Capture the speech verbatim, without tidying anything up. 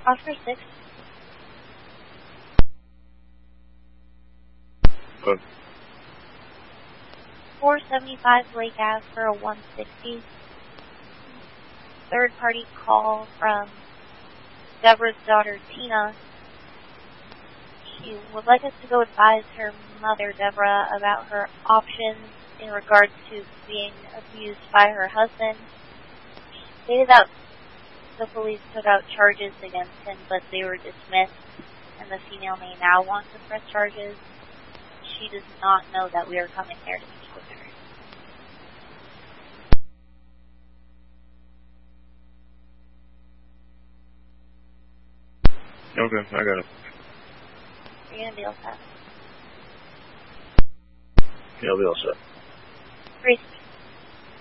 Oscar six. Good. four seventy-five Lake Ave for a one sixty. Third party call from Deborah's daughter, Tina. She would like us to go advise her mother, Deborah, about her options in regards to being abused by her husband. She stated that the police took out charges against him, but they were dismissed, and the female may now want to press charges. She does not know that we are coming there to speak with her. Okay, I got it. Are you going to be all set? Yeah, I'll be all set. Grace